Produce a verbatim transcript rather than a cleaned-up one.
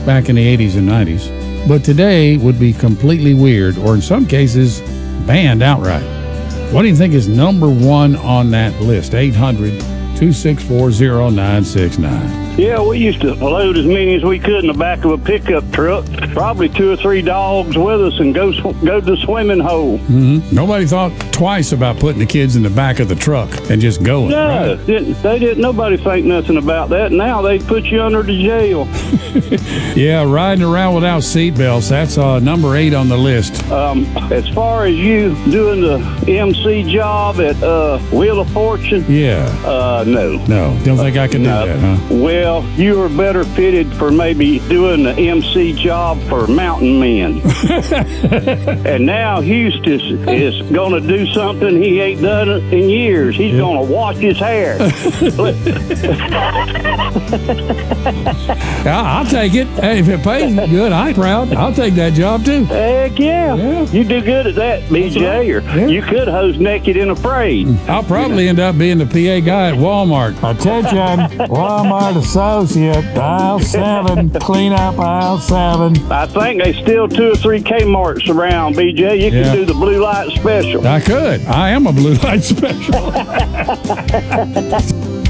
back in the eighties and nineties, but today would be completely weird, or in some cases, banned outright. What do you think is number one on that list? eight hundred, two six four, zero nine six nine. Yeah, we used to load as many as we could in the back of a pickup truck, probably two or three dogs with us, and go sw- go to the swimming hole. Mm-hmm. Nobody thought twice about putting the kids in the back of the truck and just going. No, right? didn't, they didn't. Nobody think nothing about that. Now they put you under the jail. Yeah, riding around without seatbelts, that's uh, number eight on the list. Um, as far as you doing the M C job at uh, Wheel of Fortune, Yeah. uh, no. No, don't think I can No. do that, huh? Well, you are better fitted for maybe doing the M C job for mountain men. And now Houston is going to do something he ain't done in years. He's Yeah. going to wash his hair. Yeah, I'll take it. Hey, if it pays good, I'm proud. I'll take that job too. Heck yeah. Yeah. You do good at that, B J. Or Yeah. you could hose naked and afraid. I'll probably end up being the P A guy at Walmart. Attention, Walmart associate, aisle seven, clean up aisle seven. I think they still two or three Kmart's around, B J. You Yeah. can do the blue light special. I could. I am a blue light special.